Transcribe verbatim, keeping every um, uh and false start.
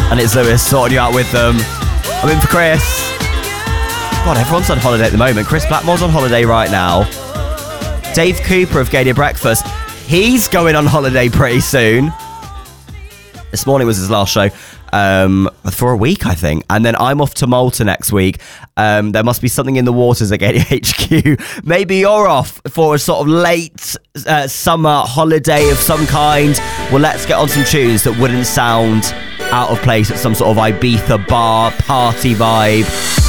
And it's Lewis sorting you out with them. I'm in for Chris. God, everyone's on holiday at the moment. Chris Blackmore's on holiday right now. Dave Cooper of Gator Breakfast, he's going on holiday pretty soon. This morning was his last show um, for a week, I think. And then I'm off to Malta next week. Um, there must be something in the waters at Gator H Q. Maybe you're off for a sort of late uh, summer holiday of some kind. Well, let's get on some tunes that wouldn't sound out of place at some sort of Ibiza bar party vibe.